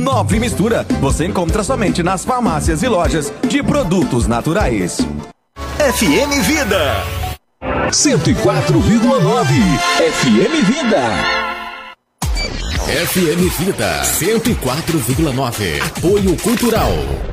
Nova Mistura você encontra somente nas farmácias e lojas de produtos naturais. FM Vida 104,9 FM Vida. FM Vida 104,9. Apoio Cultural.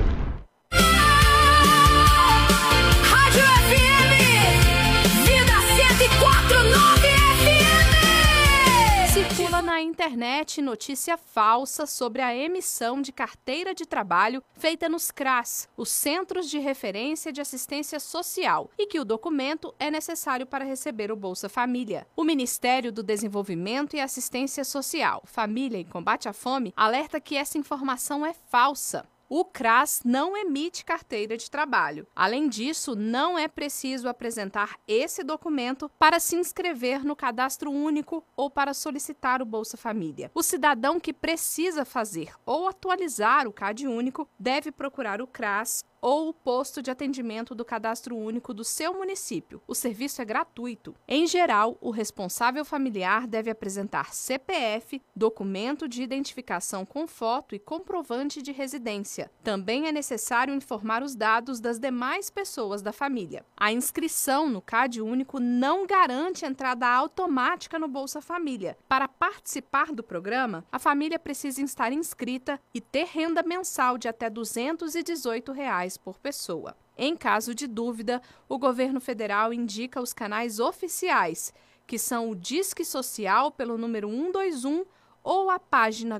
Rádio FM Vida 104,9 FM. Circula na internet notícia falsa sobre a emissão de carteira de trabalho feita nos CRAS, os Centros de Referência de Assistência Social, e que o documento é necessário para receber o Bolsa Família. O Ministério do Desenvolvimento e Assistência Social, Família e Combate à Fome alerta que essa informação é falsa. O CRAS não emite carteira de trabalho. Além disso, não é preciso apresentar esse documento para se inscrever no Cadastro Único ou para solicitar o Bolsa Família. O cidadão que precisa fazer ou atualizar o CAD Único deve procurar o CRAS ou o posto de atendimento do Cadastro Único do seu município. O serviço é gratuito. Em geral, o responsável familiar deve apresentar CPF, documento de identificação com foto e comprovante de residência. Também é necessário informar os dados das demais pessoas da família. A inscrição no CAD Único não garante entrada automática no Bolsa Família. Para participar do programa, a família precisa estar inscrita e ter renda mensal de até R$ 218 por pessoa. Em caso de dúvida, o governo federal indica os canais oficiais, que são o Disque Social pelo número 121 ou a página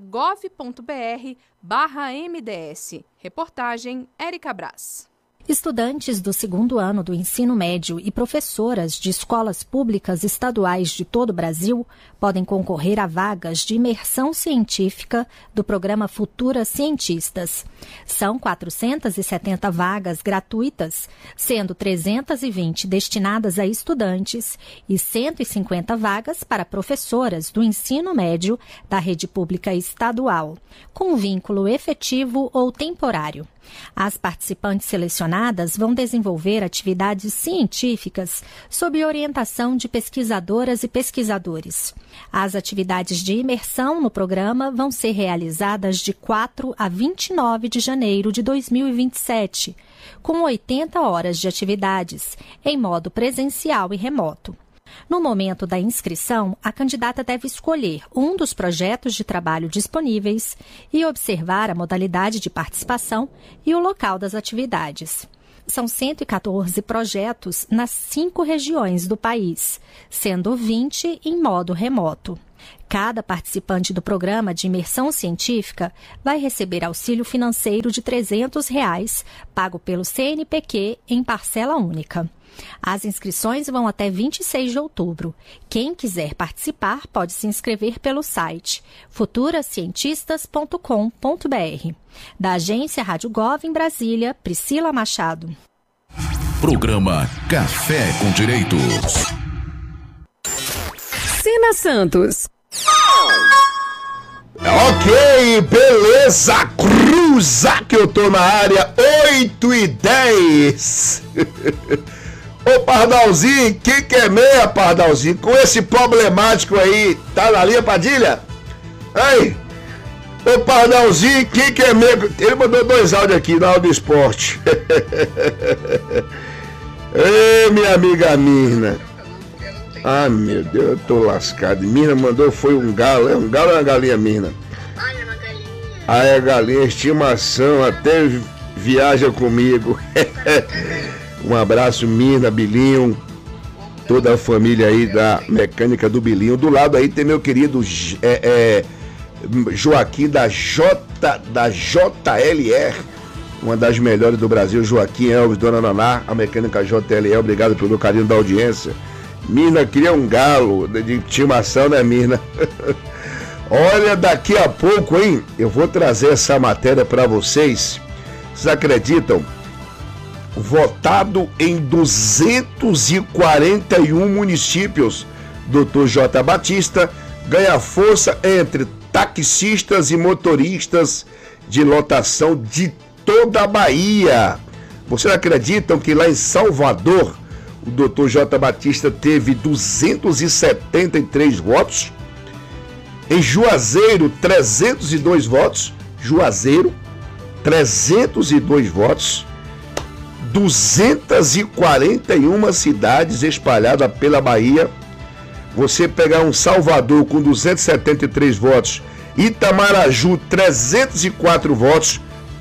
gov.br/MDS. Reportagem Érica Brás. Estudantes do segundo ano do ensino médio e professoras de escolas públicas estaduais de todo o Brasil podem concorrer a vagas de imersão científica do programa Futuras Cientistas. São 470 vagas gratuitas, sendo 320 destinadas a estudantes e 150 vagas para professoras do ensino médio da rede pública estadual, com vínculo efetivo ou temporário. As participantes selecionadas vão desenvolver atividades científicas sob orientação de pesquisadoras e pesquisadores. As atividades de imersão no programa vão ser realizadas de 4 a 29 de janeiro de 2027, com 80 horas de atividades, em modo presencial e remoto. No momento da inscrição, a candidata deve escolher um dos projetos de trabalho disponíveis e observar a modalidade de participação e o local das atividades. São 114 projetos nas 5 regiões do país, sendo 20 em modo remoto. Cada participante do programa de imersão científica vai receber auxílio financeiro de R$ 300, pago pelo CNPq em parcela única. As inscrições vão até 26 de outubro. Quem quiser participar pode se inscrever pelo site futurascientistas.com.br. Da agência Rádio Gov em Brasília, Priscila Machado. Programa Café com Direitos. Sina Santos. Ok, beleza, cruza que eu tô na área, 8h10. Ô Pardalzinho, quem quer meia, Pardalzinho? Com esse problemático aí, tá na linha, Padilha? Aí, ô Pardalzinho, quem quer meia? Ele mandou 2 áudios aqui na Audio Esporte. Ei, minha amiga Mirna. Ah, meu Deus, eu tô lascado. Mirna mandou, foi um galo. É um galo ou uma galinha, Mirna? Olha, uma galinha. Ah, é galinha, estimação, até viaja comigo. Um abraço, Mirna, Bilinho, toda a família aí da Mecânica do Bilinho. Do lado aí tem meu querido Joaquim da JLR, uma das melhores do Brasil, Joaquim Elvis, Dona Naná, a Mecânica JLR, obrigado pelo carinho da audiência. Mirna queria um galo de estimação, né, Mirna? Olha, daqui a pouco, hein, eu vou trazer essa matéria para vocês. Vocês acreditam? Votado em 241 municípios, Dr. J. Batista ganha força entre taxistas e motoristas de lotação de toda a Bahia. Vocês acreditam que lá em Salvador o Dr. J. Batista teve 273 votos? Em Juazeiro, 302 votos. Juazeiro, 302 votos. 241 cidades espalhadas pela Bahia. Você pegar um Salvador com 273 votos, Itamaraju, 304 votos,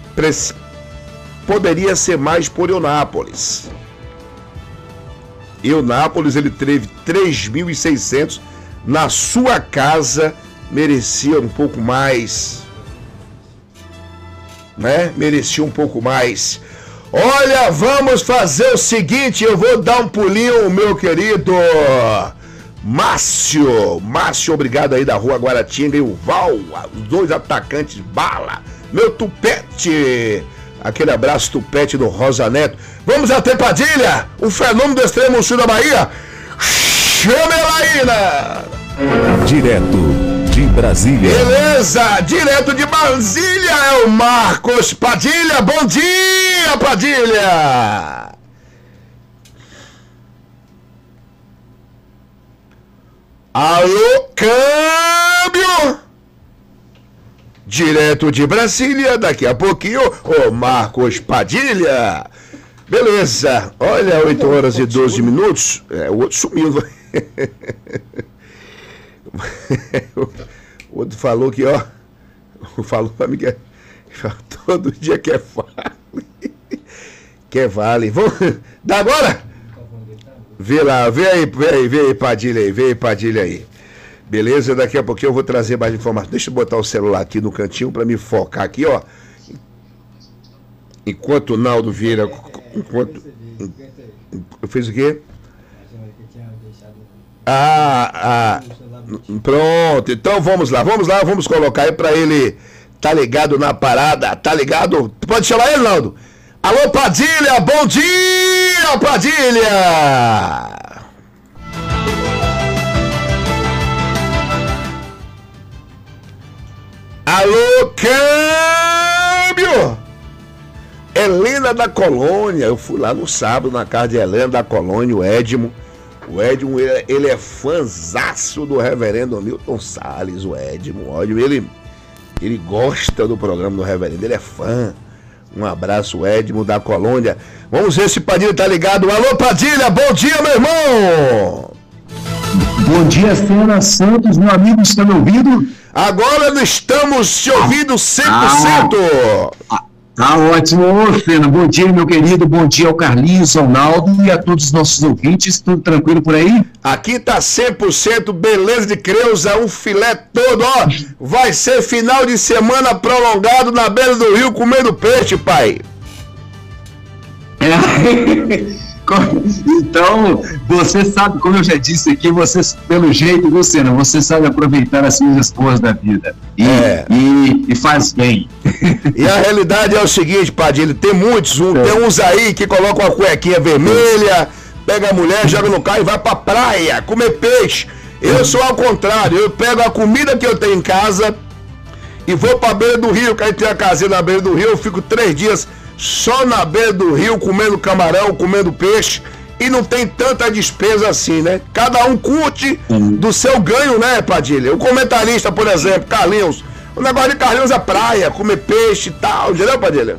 poderia ser mais por Eunápolis. Eunápolis, ele teve 3.600, na sua casa merecia um pouco mais, né? Merecia um pouco mais. Olha, vamos fazer o seguinte, eu vou dar um pulinho, meu querido Márcio, obrigado aí da Rua Guaratinga, e o Val, os dois atacantes bala, meu Tupete, aquele abraço Tupete do Rosa Neto. Vamos até Padilha, o fenômeno do extremo sul da Bahia, chama ela aí, né? Direto de Brasília. Beleza, direto de Brasília é o Marcos Padilha. Bom dia, Padilha. Alô, câmbio. Direto de Brasília, daqui a pouquinho, o Marcos Padilha. Beleza, olha, 8 horas e 12 minutos. O outro sumiu. O outro falou que, ó, falou pra mim que todo dia quer vale. Quer vale. Vamos, dá agora? Vê lá, vê aí, Padilha aí. Beleza, daqui a pouquinho eu vou trazer mais informações. Deixa eu botar o celular aqui no cantinho pra me focar aqui, ó. Enquanto o Naldo vira. Fez o quê? Pronto, então vamos lá, vamos colocar aí pra ele tá ligado na parada, tá ligado? Pode chamar ele, Naldo? Alô, Padilha, bom dia, Padilha! Alô, câmbio! Helena da Colônia, eu fui lá no sábado na casa de Helena da Colônia, o Edmo, ele é fãzaço do reverendo Milton Salles, o Edmo, ele gosta do programa do reverendo, ele é fã. Um abraço, Edmo da Colônia. Vamos ver se o Padilha tá ligado. Alô, Padilha, bom dia, meu irmão! Bom dia, Sena Santos, meu amigo, está me ouvindo? Agora nós estamos te ouvindo 100%! Tá ótimo, ô Fena, bom dia, meu querido, bom dia ao Carlinhos, ao Naldo e a todos os nossos ouvintes, tudo tranquilo por aí? Aqui tá 100%, beleza de Creuza, um filé todo, ó, vai ser final de semana prolongado na beira do rio comendo peixe, pai. Então, você sabe, como eu já disse aqui, você, pelo jeito, Luciano, você sabe aproveitar as coisas boas da vida. E faz bem. E a realidade é o seguinte, Padilha, tem muitos, tem uns aí que colocam a cuequinha vermelha, pega a mulher, joga no carro e vai pra praia comer peixe. Eu sou ao contrário, eu pego a comida que eu tenho em casa e vou pra beira do rio, que aí tem a casinha na beira do rio, eu fico 3 dias só na beira do rio, comendo camarão, comendo peixe, e não tem tanta despesa assim, né? Cada um curte do seu ganho, né, Padilha? O comentarista, por exemplo, Carlinhos, o negócio de Carlinhos é praia, comer peixe e tal, entendeu, Padilha?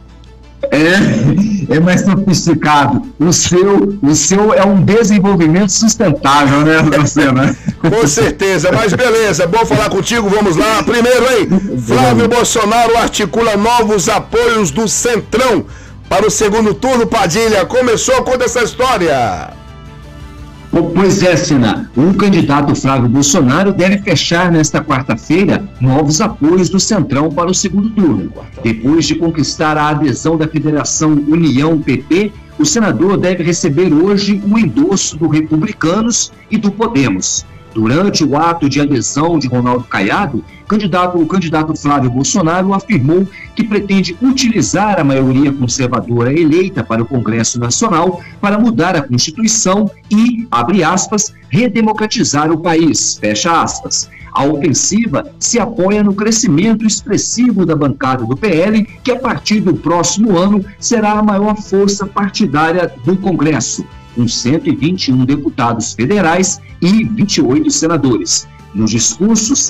É mais sofisticado. O seu é um desenvolvimento sustentável, né, Luciano? Com certeza, mas beleza, bom falar contigo, vamos lá. Primeiro, hein, Flávio Bolsonaro articula novos apoios do Centrão para o segundo turno, Padilha. Começou, conta essa história. Pois é, Sena, o candidato Flávio Bolsonaro deve fechar nesta quarta-feira novos apoios do Centrão para o segundo turno. Depois de conquistar a adesão da Federação União PP, o senador deve receber hoje o endosso do Republicanos e do Podemos. Durante o ato de adesão de Ronaldo Caiado, o candidato Flávio Bolsonaro afirmou que pretende utilizar a maioria conservadora eleita para o Congresso Nacional para mudar a Constituição e, abre aspas, redemocratizar o país, fecha aspas. A ofensiva se apoia no crescimento expressivo da bancada do PL, que a partir do próximo ano será a maior força partidária do Congresso, com 121 deputados federais e 28 senadores. No discurso, Sena,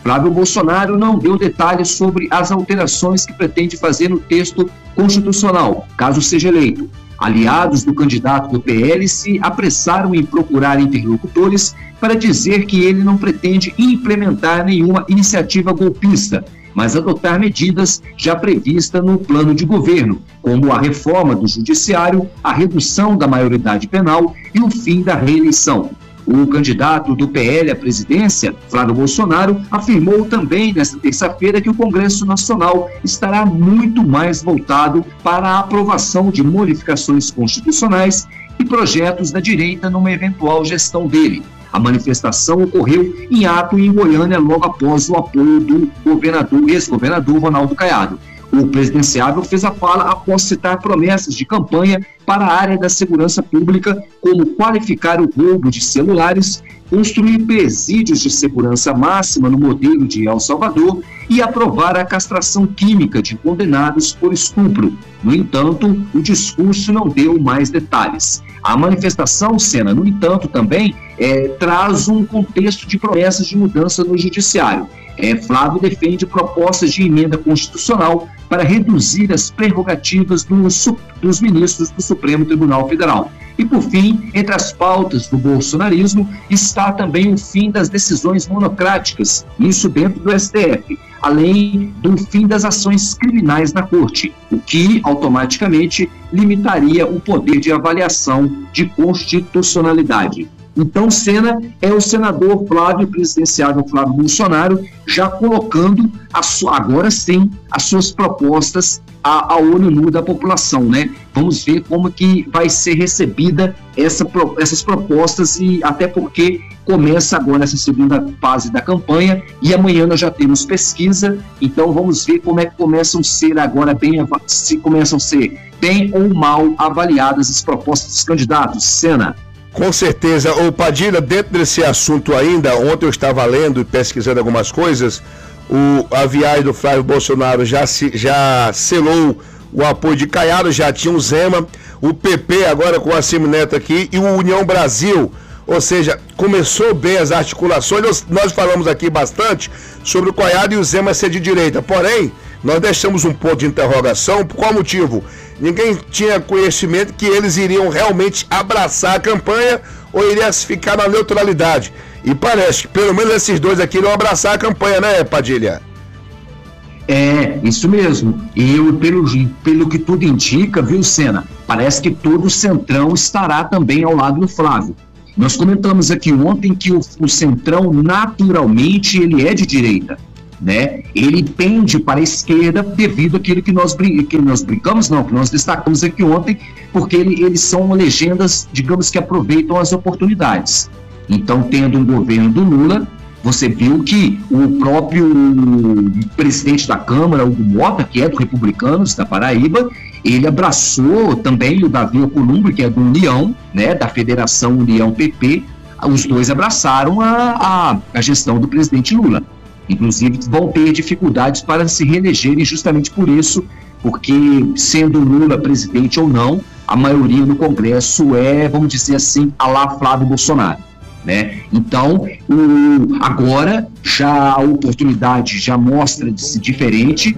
Flávio Bolsonaro não deu detalhes sobre as alterações que pretende fazer no texto constitucional, caso seja eleito. Aliados do candidato do PL se apressaram em procurar interlocutores para dizer que ele não pretende implementar nenhuma iniciativa golpista, mas adotar medidas já previstas no plano de governo, como a reforma do judiciário, a redução da maioridade penal e o fim da reeleição. O candidato do PL à presidência, Flávio Bolsonaro, afirmou também nesta terça-feira que o Congresso Nacional estará muito mais voltado para a aprovação de modificações constitucionais e projetos da direita numa eventual gestão dele. A manifestação ocorreu em ato em Goiânia logo após o apoio do ex-governador Ronaldo Caiado. O presidenciável fez a fala após citar promessas de campanha para a área da segurança pública, como qualificar o roubo de celulares, construir presídios de segurança máxima no modelo de El Salvador e aprovar a castração química de condenados por estupro. No entanto, o discurso não deu mais detalhes. A manifestação, Sena, no entanto, também traz um contexto de promessas de mudança no judiciário. Flávio defende propostas de emenda constitucional para reduzir as prerrogativas dos ministros do Supremo Tribunal Federal. E, por fim, entre as pautas do bolsonarismo está também o fim das decisões monocráticas, isso dentro do STF, além do fim das ações criminais na Corte, o que automaticamente limitaria o poder de avaliação de constitucionalidade. Então, Sena, é o senador Flávio, presidenciável Flávio Bolsonaro, já colocando, agora sim, as suas propostas a olho nu da população, né? Vamos ver como que vai ser recebida essas propostas, e até porque começa agora essa segunda fase da campanha e amanhã nós já temos pesquisa, então vamos ver como é que começam a ser agora se começam a ser bem ou mal avaliadas as propostas dos candidatos. Sena. Com certeza. Ô Padilha, dentro desse assunto ainda, ontem eu estava lendo e pesquisando algumas coisas, a viagem do Flávio Bolsonaro já selou o apoio de Caiado, já tinha o Zema, o PP agora com a Semineto aqui e o União Brasil, ou seja, começou bem as articulações. Nós falamos aqui bastante sobre o Caiado e o Zema ser de direita, porém, nós deixamos um ponto de interrogação. Por qual motivo? Ninguém tinha conhecimento que eles iriam realmente abraçar a campanha ou iriam ficar na neutralidade. E parece que pelo menos esses dois aqui iriam abraçar a campanha, né, Padilha? Isso mesmo. E pelo que tudo indica, viu, Sena? Parece que todo o Centrão estará também ao lado do Flávio. Nós comentamos aqui ontem que o Centrão, naturalmente, ele é de direita, né? Ele pende para a esquerda devido àquilo que nós destacamos aqui ontem, porque eles são legendas, digamos, que aproveitam as oportunidades. Então, tendo um governo do Lula, você viu que o próprio presidente da Câmara, Hugo Mota, que é do Republicanos da Paraíba, ele abraçou também o Davi Alcolumbre, que é do União, né, da Federação União-PP. Os dois abraçaram a gestão do presidente Lula. Inclusive, vão ter dificuldades para se reelegerem justamente por isso, porque, sendo Lula presidente ou não, a maioria no Congresso é, vamos dizer assim, à la Flávio Bolsonaro, né? Então, agora já a oportunidade já mostra-se diferente,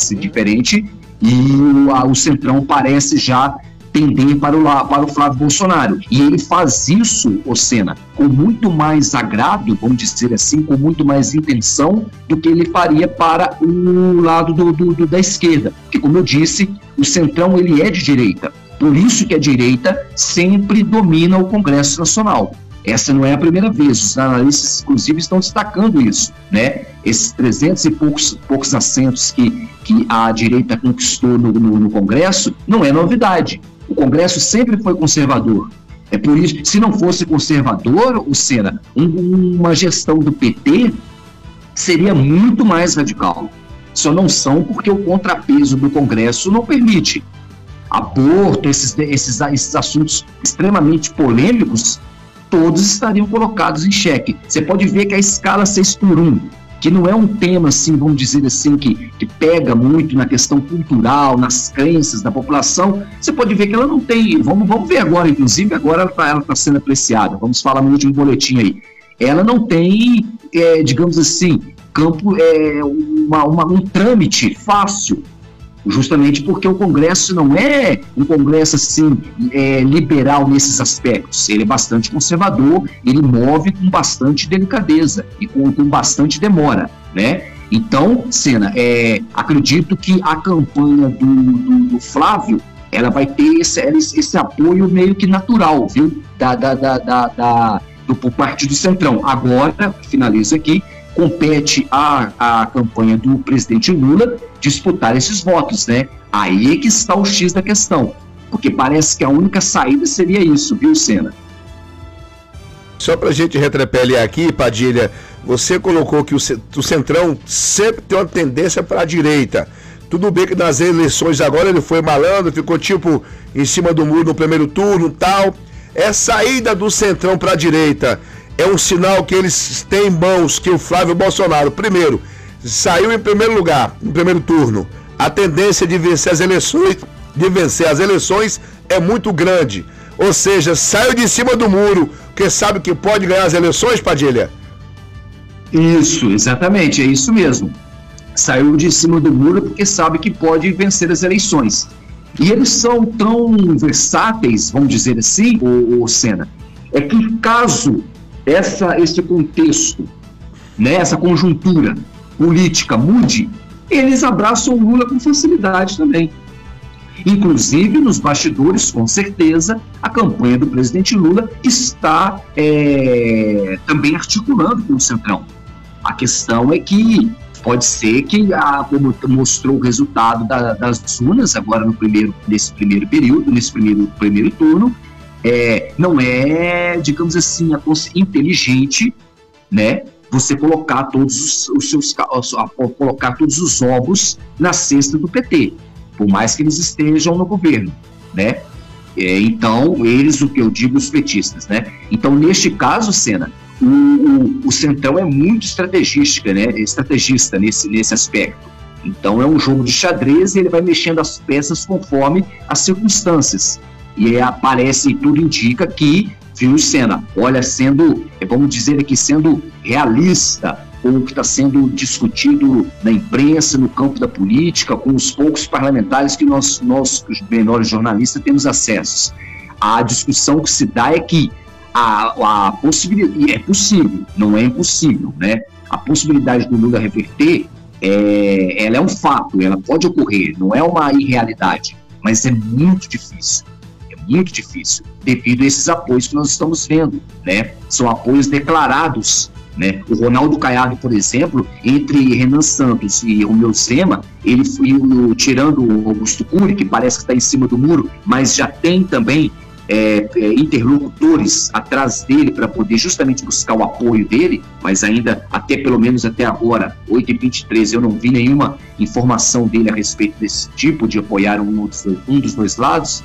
e o Centrão parece já tender para o Flávio Bolsonaro. E ele faz isso, Sena, com muito mais agrado, vamos dizer assim, com muito mais intenção do que ele faria para o lado da esquerda. Porque, como eu disse, o Centrão ele é de direita. Por isso que a direita sempre domina o Congresso Nacional. Essa não é a primeira vez, os analistas, inclusive, estão destacando isso, né? Esses 300 e poucos assentos que a direita conquistou no Congresso não é novidade. O Congresso sempre foi conservador. É por isso, se não fosse conservador, Sena, uma gestão do PT seria muito mais radical. Só não são porque o contrapeso do Congresso não permite. Aborto, esses assuntos extremamente polêmicos, todos estariam colocados em xeque. Você pode ver que a escala 6x1, que não é um tema, assim, vamos dizer assim, que pega muito na questão cultural, nas crenças da população, você pode ver que ela não tem, vamos ver agora, inclusive, agora ela está sendo apreciada, vamos falar no último boletim aí, ela não tem, digamos assim, um trâmite fácil, justamente porque o Congresso não é um Congresso assim, liberal nesses aspectos. Ele é bastante conservador, ele move com bastante delicadeza e com bastante demora, né? Então, Sena, acredito que a campanha do Flávio, ela vai ter esse apoio meio que natural, viu? Por parte do Centrão. Agora, finalizo aqui, compete à campanha do presidente Lula disputar esses votos, né? Aí é que está o X da questão, porque parece que a única saída seria isso, viu, Sena? Só pra gente retrepelhar aqui, Padilha, você colocou que o Centrão sempre tem uma tendência para a direita. Tudo bem que nas eleições agora ele foi malandro, ficou tipo em cima do muro no primeiro turno e tal. É saída do Centrão para a direita. É um sinal que eles têm em mãos que o Flávio Bolsonaro, primeiro, saiu em primeiro lugar, no primeiro turno. A tendência de vencer as eleições é muito grande. Ou seja, saiu de cima do muro, porque sabe que pode ganhar as eleições, Padilha? Isso, exatamente, é isso mesmo. Saiu de cima do muro porque sabe que pode vencer as eleições. E eles são tão versáteis, vamos dizer assim, o Sena, é que caso esse contexto, né, essa conjuntura política mude, eles abraçam o Lula com facilidade também. Inclusive, nos bastidores, com certeza, a campanha do presidente Lula está também articulando com o Centrão. A questão é que pode ser que, como mostrou o resultado das urnas agora nesse primeiro período, nesse primeiro turno, não é, digamos assim, inteligente, né, você colocar todos os ovos na cesta do PT, por mais que eles estejam no governo, né? Então, o que eu digo, os petistas, né? Então, neste caso, Sena, o Centrão é muito estrategista, né? Estrategista nesse aspecto. Então, é um jogo de xadrez e ele vai mexendo as peças conforme as circunstâncias. E tudo indica que, viu, Sena, olha, vamos dizer aqui, sendo realista, com o que está sendo discutido na imprensa, no campo da política, com os poucos parlamentares que nós os menores jornalistas, temos acesso. A discussão que se dá é que a possibilidade, é possível, não é impossível, né? A possibilidade do Lula reverter, ela é um fato, ela pode ocorrer, não é uma irrealidade, mas é muito difícil. Muito difícil, devido a esses apoios que nós estamos vendo, né? São apoios declarados, né? O Ronaldo Caiado, por exemplo, entre Renan Santos e Romeu Zema, ele foi tirando o Augusto Cury, que parece que está em cima do muro, mas já tem também interlocutores atrás dele para poder justamente buscar o apoio dele, mas ainda, pelo menos até agora, 8h23, eu não vi nenhuma informação dele a respeito desse tipo, de apoiar um dos dois lados.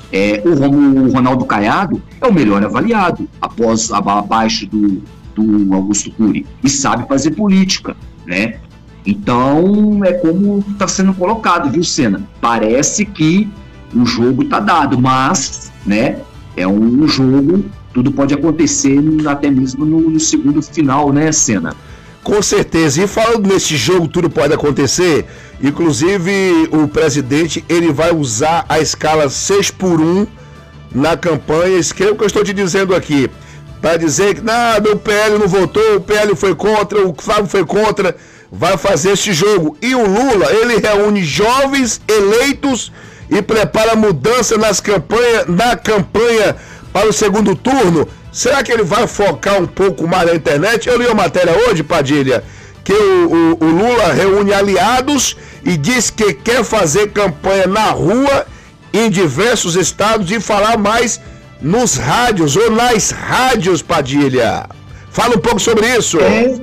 O Ronaldo Caiado é o melhor avaliado abaixo do Augusto Cury e sabe fazer política, né? Então é como está sendo colocado, viu, Sena? Parece que o jogo está dado, mas, né, é um jogo, tudo pode acontecer até mesmo no segundo final, né, Sena? Com certeza, e falando nesse jogo, tudo pode acontecer. Inclusive, o presidente, ele vai usar a escala 6x1 na campanha. Escreva o que eu estou te dizendo aqui, para dizer que o PL não votou, o PL foi contra, o Flávio foi contra. Vai fazer esse jogo. E o Lula, ele reúne jovens eleitos e prepara mudança na campanha para o segundo turno. Será que ele vai focar um pouco mais na internet? Eu li uma matéria hoje, Padilha, que o Lula reúne aliados e diz que quer fazer campanha na rua, em diversos estados, e falar mais nos rádios ou nas rádios, Padilha. Fala um pouco sobre isso.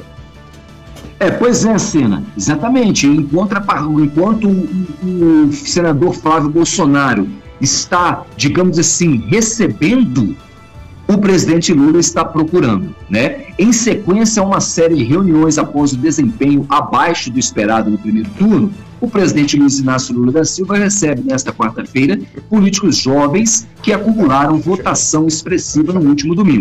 Pois é, Sena, exatamente. Enquanto o senador Flávio Bolsonaro está, digamos assim, recebendo, o presidente Lula está procurando, né? Em sequência a uma série de reuniões após o desempenho abaixo do esperado no primeiro turno, o presidente Luiz Inácio Lula da Silva recebe nesta quarta-feira políticos jovens que acumularam votação expressiva no último domingo.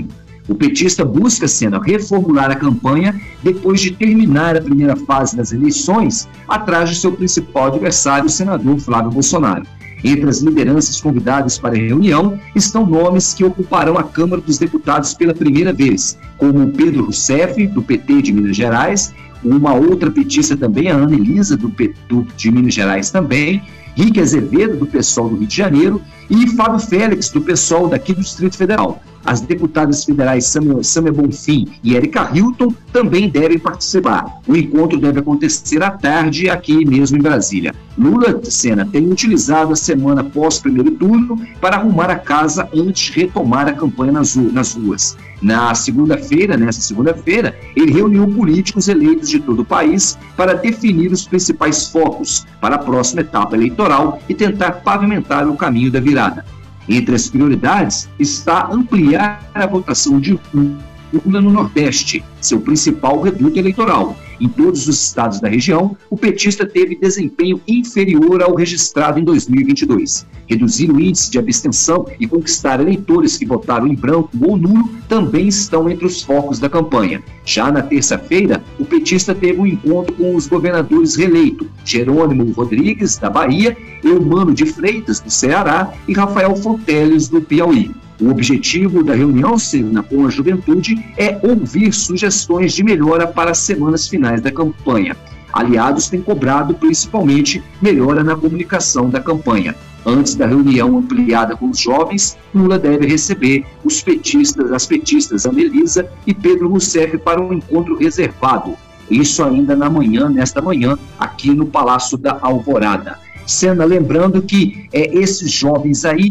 O petista busca, Sena, reformular a campanha depois de terminar a primeira fase das eleições, atrás de seu principal adversário, o senador Flávio Bolsonaro. Entre as lideranças convidadas para a reunião estão nomes que ocuparão a Câmara dos Deputados pela primeira vez, como Pedro Rousseff, do PT de Minas Gerais, uma outra petista também, a Ana Elisa, de Minas Gerais também, Rick Azevedo, do PSOL do Rio de Janeiro, e Fábio Félix, do PSOL daqui do Distrito Federal. As deputadas federais Sâmia Bonfim e Érica Hilton também devem participar. O encontro deve acontecer à tarde aqui mesmo em Brasília. Lula, Sena, tem utilizado a semana pós-primeiro turno para arrumar a casa antes de retomar a campanha nas ruas. Nessa segunda-feira, ele reuniu políticos eleitos de todo o país para definir os principais focos para a próxima etapa eleitoral e tentar pavimentar o caminho da virada. Entre as prioridades está ampliar a votação de Lula no Nordeste, seu principal reduto eleitoral. Em todos os estados da região, o petista teve desempenho inferior ao registrado em 2022. Reduzir o índice de abstenção e conquistar eleitores que votaram em branco ou nulo também estão entre os focos da campanha. Já na terça-feira, o petista teve um encontro com os governadores reeleitos, Jerônimo Rodrigues, da Bahia, Eumano de Freitas, do Ceará, e Rafael Fonteles, do Piauí. O objetivo da reunião, Sena, com a juventude é ouvir sugestões de melhora para as semanas finais da campanha. Aliados têm cobrado principalmente melhora na comunicação da campanha. Antes da reunião ampliada com os jovens, Lula deve receber as petistas Ana Elisa e Pedro Rousseff para um encontro reservado. Isso ainda nesta manhã, aqui no Palácio da Alvorada. Sena, lembrando que esses jovens aí,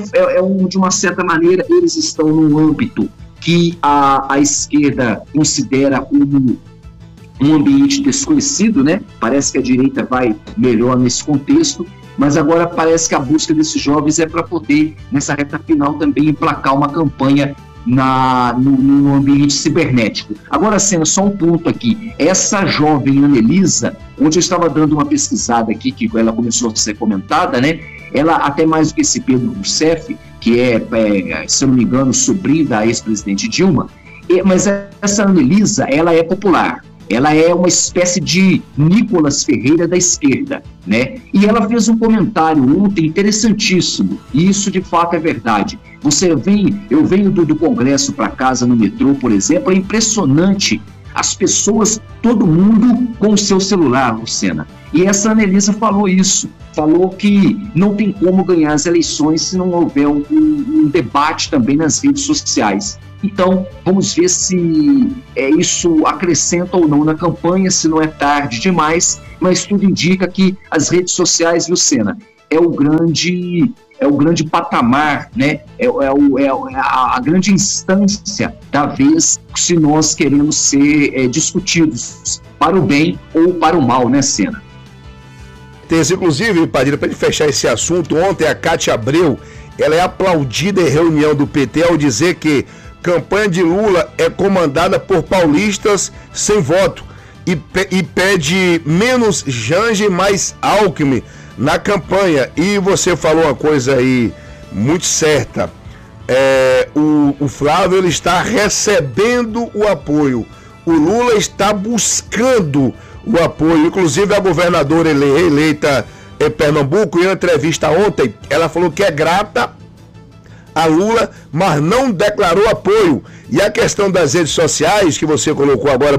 de uma certa maneira, eles estão num âmbito que a esquerda considera como um ambiente desconhecido, né? Parece que a direita vai melhor nesse contexto, mas agora parece que a busca desses jovens é para poder, nessa reta final, também emplacar uma campanha no ambiente cibernético. Agora, Sena, só um ponto aqui. Essa jovem Ana Elisa, onde eu estava dando uma pesquisada aqui, que ela começou a ser comentada, né? Ela, até mais do que esse Pedro Rousseff, que se eu não me engano, sobrinho da ex-presidente Dilma, mas essa Ana Elisa, ela é popular. Ela é uma espécie de Nicolas Ferreira da esquerda, né? E ela fez um comentário ontem interessantíssimo, e isso de fato é verdade. Eu venho do Congresso para casa no metrô, por exemplo, é impressionante as pessoas, todo mundo com o seu celular, Lucena. E essa Ana Elisa falou isso, falou que não tem como ganhar as eleições se não houver um debate também nas redes sociais. Então, vamos ver se isso acrescenta ou não na campanha, se não é tarde demais, mas tudo indica que as redes sociais, Lucena, é o grande patamar, né? A grande instância da vez, se nós queremos ser discutidos para o bem ou para o mal, né, Sena? Inclusive, Padilha, para fechar esse assunto, ontem a Cátia Abreu, ela é aplaudida em reunião do PT ao dizer que campanha de Lula é comandada por paulistas sem voto e pede menos Janja e mais Alckmin na campanha. E você falou uma coisa aí muito certa, o Flávio ele está recebendo o apoio, o Lula está buscando o apoio, inclusive a governadora eleita em Pernambuco, em uma entrevista ontem, ela falou que é grata a Lula, mas não declarou apoio. E a questão das redes sociais, que você colocou agora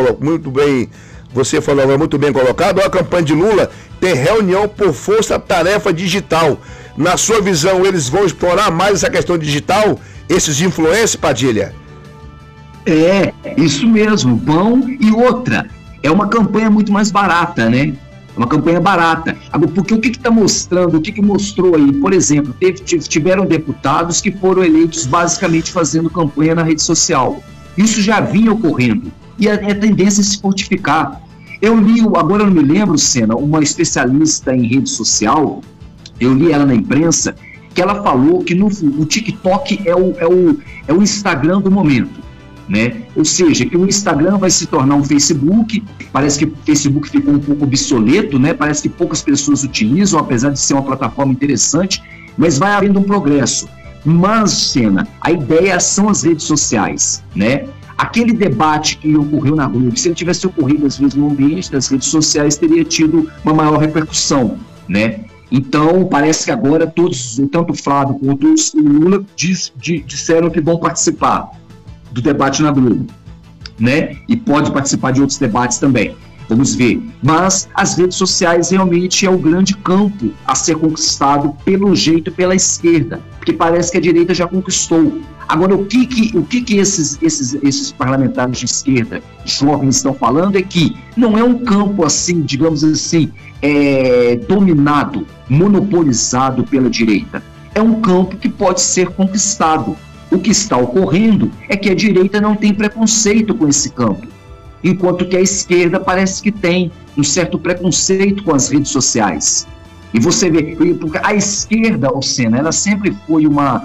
você falou agora muito bem colocado, a campanha de Lula tem reunião por força-tarefa digital. Na sua visão, eles vão explorar mais essa questão digital, esses influencers, Padilha? É, isso mesmo, vão. E outra, é uma campanha muito mais barata, né? Uma campanha barata. Agora, porque o que está mostrando, o que mostrou aí? Por exemplo, tiveram deputados que foram eleitos basicamente fazendo campanha na rede social. Isso já vinha ocorrendo. E a tendência é se fortificar. Eu li, agora eu não me lembro, Sena, uma especialista em rede social, eu li ela na imprensa, que ela falou que o TikTok é o Instagram do momento. Né? Ou seja, que o Instagram vai se tornar um Facebook, parece que o Facebook ficou um pouco obsoleto, né? Parece que poucas pessoas utilizam, apesar de ser uma plataforma interessante, mas vai havendo um progresso. Mas, Sena, a ideia são as redes sociais, né? Aquele debate que ocorreu na Globo, se ele tivesse ocorrido às vezes no ambiente das redes sociais, teria tido uma maior repercussão, né? Então, parece que agora todos, tanto o Flávio quanto o Lula, disseram que vão participar do debate na Globo, né? E pode participar de outros debates também. Vamos ver. Mas as redes sociais realmente é o grande campo a ser conquistado pelo jeito pela esquerda, porque parece que a direita já conquistou. Agora, o que esses parlamentares de esquerda jovens estão falando é que não é um campo assim, digamos assim, dominado, monopolizado pela direita. É um campo que pode ser conquistado. O que está ocorrendo é que a direita não tem preconceito com esse campo, enquanto que a esquerda parece que tem um certo preconceito com as redes sociais. E você vê, porque a esquerda, Sena, ela sempre foi uma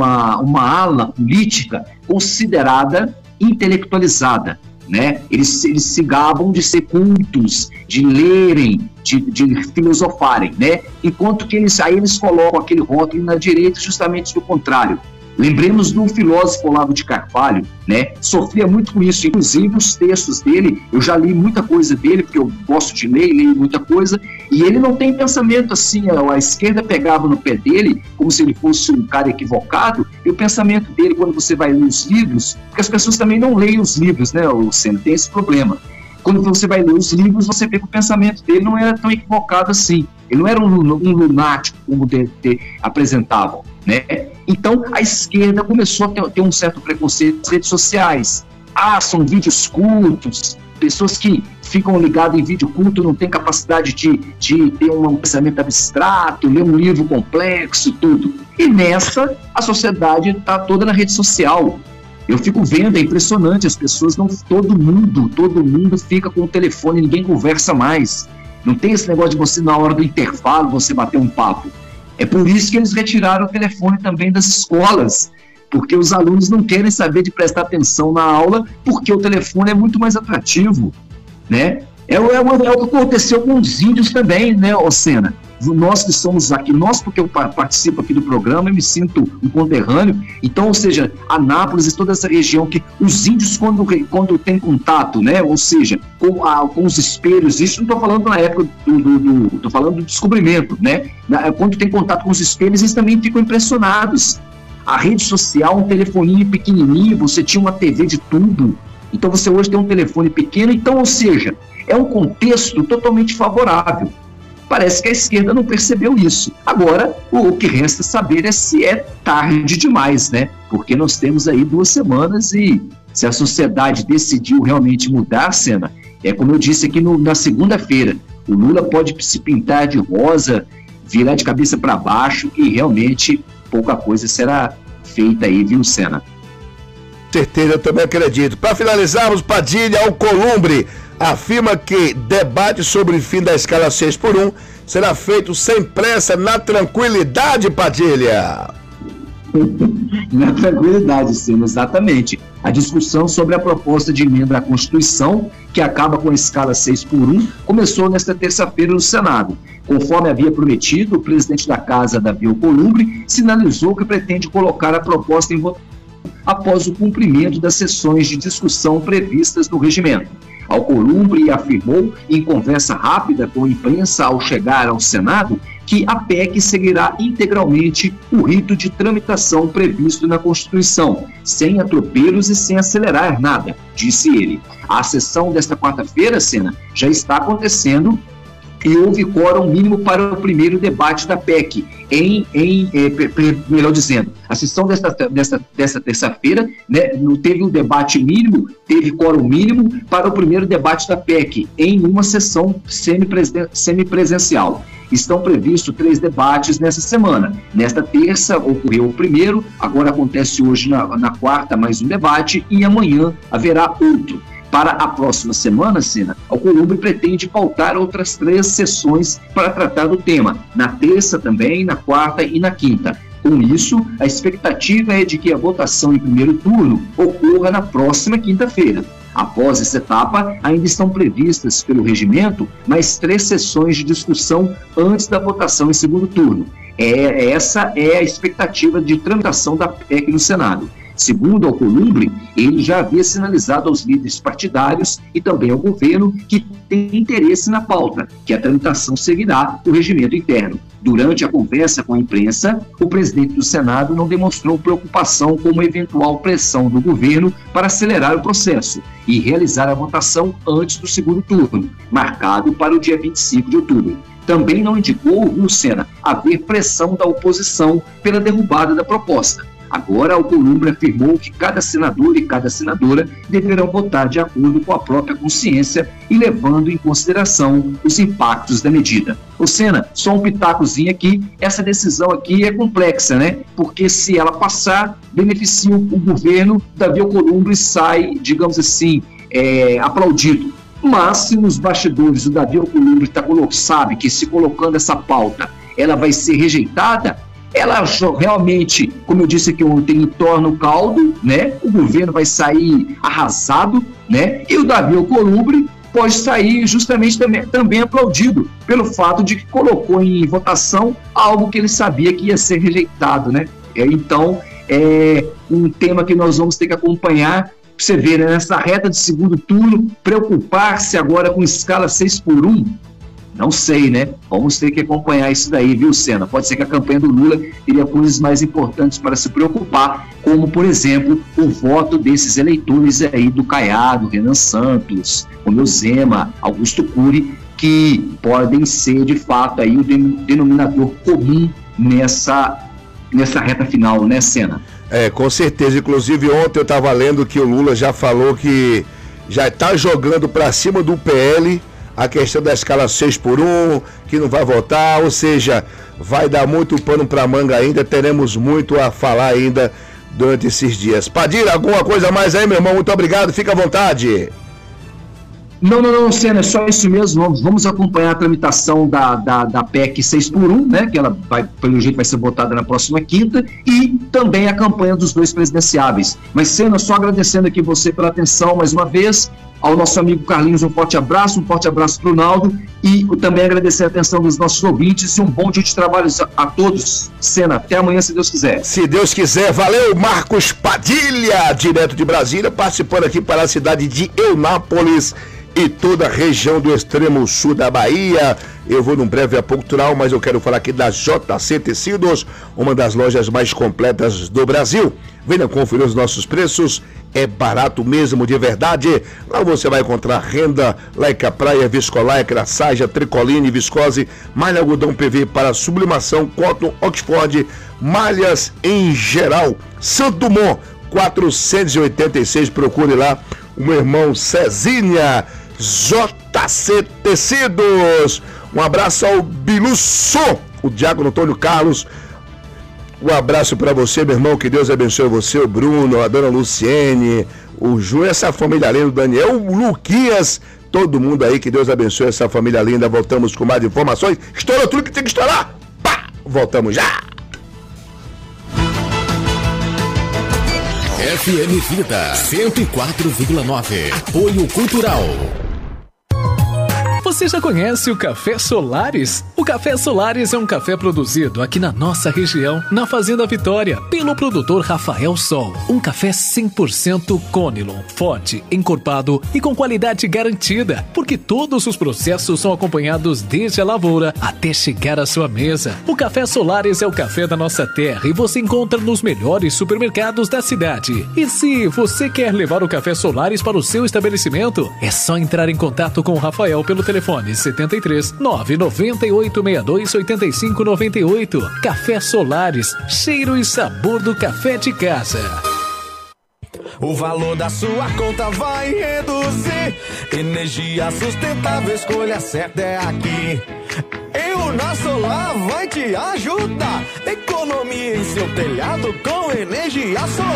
ala política considerada intelectualizada, né? Eles se gabam de ser cultos, de lerem, de filosofarem, né? Enquanto que eles colocam aquele rótulo na direita justamente do contrário. Lembremos do filósofo Olavo de Carvalho, né? Sofria muito com isso, inclusive os textos dele, eu já li muita coisa dele, porque eu gosto de ler, leio muita coisa, e ele não tem pensamento assim, a esquerda pegava no pé dele, como se ele fosse um cara equivocado, e o pensamento dele, quando você vai ler os livros, porque as pessoas também não leem os livros, né, Luciano? Tem esse problema. Quando você vai ler os livros, você vê que o pensamento dele não era tão equivocado assim. Ele não era um lunático, como apresentavam, né? Então, a esquerda começou a ter um certo preconceito nas redes sociais. São vídeos curtos, pessoas que ficam ligadas em vídeo curto não têm capacidade de ter um pensamento abstrato, ler um livro complexo, tudo. E nessa, a sociedade está toda na rede social. Eu fico vendo, é impressionante, as pessoas todo mundo fica com o telefone, ninguém conversa mais. Não tem esse negócio de você, na hora do intervalo, você bater um papo. É por isso que eles retiraram o telefone também das escolas, porque os alunos não querem saber de prestar atenção na aula, porque o telefone é muito mais atrativo, né? É o que aconteceu com os índios também, né, Sena? Nós que somos aqui, porque eu participo aqui do programa, eu me sinto um conterrâneo, então, ou seja, Anápolis e toda essa região, que os índios, quando tem contato, né, ou seja, com os espelhos, isso não estou falando na época estou falando do descobrimento, né, quando tem contato com os espelhos, eles também ficam impressionados. A rede social, um telefoninho pequenininho, você tinha uma TV de tubo, então você hoje tem um telefone pequeno, então, ou seja, é um contexto totalmente favorável. Parece que a esquerda não percebeu isso. Agora, o que resta saber é se é tarde demais, né? Porque nós temos aí 2 semanas e se a sociedade decidiu realmente mudar, Sena, como eu disse aqui na segunda-feira, o Lula pode se pintar de rosa, virar de cabeça para baixo e realmente pouca coisa será feita aí, viu, Sena? Certeza, eu também acredito. Para finalizarmos, Padilha Alcolumbre afirma que debate sobre o fim da escala 6x1 será feito sem pressa, na tranquilidade, Padilha. Na tranquilidade, sim, exatamente. A discussão sobre a proposta de emenda à Constituição, que acaba com a escala 6x1, começou nesta terça-feira no Senado. Conforme havia prometido, o presidente da Casa, Davi Alcolumbre, sinalizou que pretende colocar a proposta em votação após o cumprimento das sessões de discussão previstas no regimento. Alcolumbre afirmou em conversa rápida com a imprensa ao chegar ao Senado que a PEC seguirá integralmente o rito de tramitação previsto na Constituição, sem atropelos e sem acelerar nada, disse ele. A sessão desta quarta-feira, Sena, já está acontecendo e houve quórum mínimo para o primeiro debate da PEC, melhor dizendo, a sessão desta terça-feira, né, teve um debate mínimo, teve quórum mínimo para o primeiro debate da PEC, em uma sessão semipresencial. Estão previstos 3 debates nessa semana. Nesta terça ocorreu o primeiro, agora acontece hoje na quarta mais um debate e amanhã haverá outro. Para a próxima semana, Sena, Alcolumbre pretende pautar outras 3 sessões para tratar do tema, na terça também, na quarta e na quinta. Com isso, a expectativa é de que a votação em primeiro turno ocorra na próxima quinta-feira. Após essa etapa, ainda estão previstas pelo regimento mais 3 sessões de discussão antes da votação em segundo turno. Essa é a expectativa de tramitação da PEC no Senado. Segundo Alcolumbre, ele já havia sinalizado aos líderes partidários e também ao governo que tem interesse na pauta, que a tramitação seguirá o regimento interno. Durante a conversa com a imprensa, o presidente do Senado não demonstrou preocupação com uma eventual pressão do governo para acelerar o processo e realizar a votação antes do segundo turno, marcado para o dia 25 de outubro. Também não indicou, Lucena, haver pressão da oposição pela derrubada da proposta. Agora, Alcolumbre afirmou que cada senador e cada senadora deverão votar de acordo com a própria consciência e levando em consideração os impactos da medida. Lucena, só um pitacozinho aqui, essa decisão aqui é complexa, né? Porque se ela passar, beneficia o governo, Davi Alcolumbre sai, digamos assim, aplaudido. Mas se nos bastidores o Davi Alcolumbre sabe que se colocando essa pauta, ela vai ser rejeitada, ela realmente, como eu disse aqui ontem, entorna o caldo, né? O governo vai sair arrasado, né? E o Davi Alcolumbre pode sair justamente também aplaudido pelo fato de que colocou em votação algo que ele sabia que ia ser rejeitado, né? Então, é um tema que nós vamos ter que acompanhar. Você vê, né, nessa reta de segundo turno, preocupar-se agora com escala 6x1, não sei, né? Vamos ter que acompanhar isso daí, viu, Sena? Pode ser que a campanha do Lula teria coisas mais importantes para se preocupar, como, por exemplo, o voto desses eleitores aí do Caiado, Renan Santos, o Zema, Augusto Cury, que podem ser, de fato, aí o denominador comum nessa reta final, né, Sena? Com certeza. Inclusive, ontem eu estava lendo que o Lula já falou que já está jogando para cima do PL a questão da escala 6x1, que não vai votar, ou seja, vai dar muito pano para manga ainda, teremos muito a falar ainda durante esses dias. Padilha, alguma coisa mais aí, meu irmão? Muito obrigado, fica à vontade. Não, Sena, é só isso mesmo. Vamos acompanhar a tramitação da PEC 6x1, né, que ela vai, pelo jeito vai ser votada na próxima quinta, e também a campanha dos dois presidenciáveis. Mas, Sena, só agradecendo aqui você pela atenção mais uma vez, ao nosso amigo Carlinhos, um forte abraço para o Naldo, e também agradecer a atenção dos nossos ouvintes e um bom dia de trabalho a todos. Sena, até amanhã, se Deus quiser. Se Deus quiser, valeu, Marcos Padilha, direto de Brasília, participando aqui para a cidade de Eunápolis e toda a região do extremo sul da Bahia. Eu vou num breve apoio cultural, mas eu quero falar aqui da JC Tecidos, uma das lojas mais completas do Brasil. Venha conferir os nossos preços, é barato mesmo, de verdade. Lá você vai encontrar renda, Laica Praia, Viscolaicra, Saja, Tricoline, Viscose, malha algodão PV para sublimação, cotton, Oxford, malhas em geral. Santo Dumont, 486, procure lá o meu irmão Cezinha. JC Tecidos, um abraço ao Biluço, o Diácono Antônio Carlos, um abraço para você, meu irmão, que Deus abençoe você, o Bruno, a dona Luciene, o Ju, essa família linda, o Daniel, o Luquinhas, todo mundo aí, que Deus abençoe essa família linda. Voltamos com mais informações. Estourou tudo que tem que estourar, pá, voltamos já. FM Vida 104,9. Apoio Cultural. Você já conhece o Café Solares? O Café Solares é um café produzido aqui na nossa região, na Fazenda Vitória, pelo produtor Rafael Sol. Um café 100% Conilon, forte, encorpado e com qualidade garantida, porque todos os processos são acompanhados desde a lavoura até chegar à sua mesa. O Café Solares é o café da nossa terra e você encontra nos melhores supermercados da cidade. E se você quer levar o Café Solares para o seu estabelecimento, é só entrar em contato com o Rafael pelo telefone 73 998 62 85 98. Café Solares, cheiro e sabor do café de casa. O valor da sua conta vai reduzir. Energia sustentável, escolha certa é aqui. E o nosso Solar vai te ajudar. Economia em seu telhado com energia solar.